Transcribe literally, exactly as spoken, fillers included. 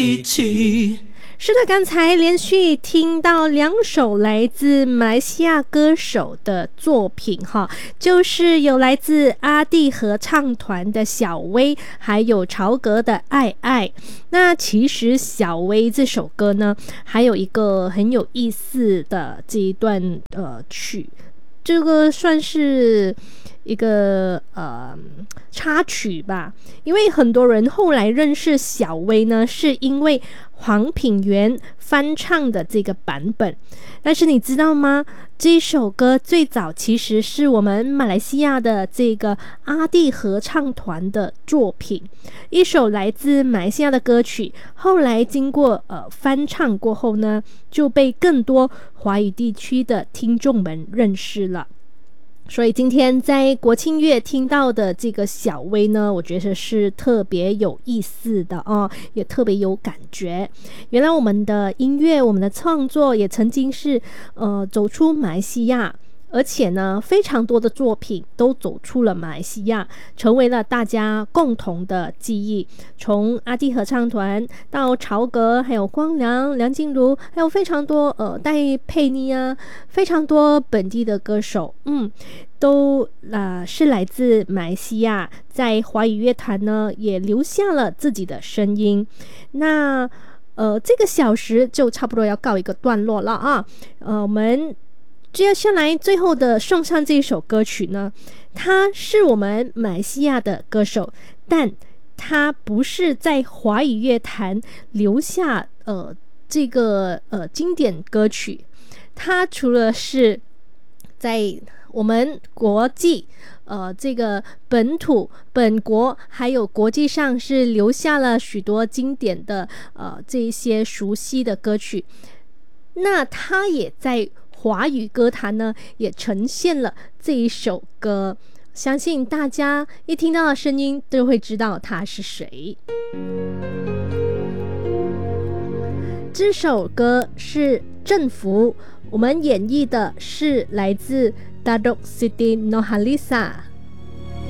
一起。 是的，刚才连续听到两首来自马来西亚歌手的作品哈，就是有来自阿弟合唱团的小薇，还有曹格的爱爱。那其实小薇这首歌呢，还有一个很有意思的这一段呃曲，这个算是一个呃插曲吧，因为很多人后来认识小薇呢，是因为黄品源翻唱的这个版本。但是你知道吗？这首歌最早其实是我们马来西亚的这个阿弟合唱团的作品，一首来自马来西亚的歌曲，后来经过呃翻唱过后呢，就被更多华语地区的听众们认识了。所以今天在国庆月听到的这个小薇呢，我觉得是特别有意思的哦，也特别有感觉。原来我们的音乐，我们的创作也曾经是呃走出马来西亚，而且呢，非常多的作品都走出了马来西亚，成为了大家共同的记忆。从阿弟合唱团到曹格，还有光良、梁静茹，还有非常多呃戴佩妮啊，非常多本地的歌手，嗯，都呃是来自马来西亚，在华语乐坛呢也留下了自己的声音。那呃这个小时就差不多要告一个段落了啊，呃我们接下来最后的送上这一首歌曲呢，他是我们马来西亚的歌手，但他不是在华语乐坛留下呃这个呃经典歌曲，他除了是在我们国际呃这个本土本国还有国际上是留下了许多经典的呃这一些熟悉的歌曲，那他也在华语歌坛呢也呈现了这一首歌，相信大家一听到的声音都会知道他是谁。这首歌是政府，我们演绎的是来自 Datuk Siti Nurhaliza。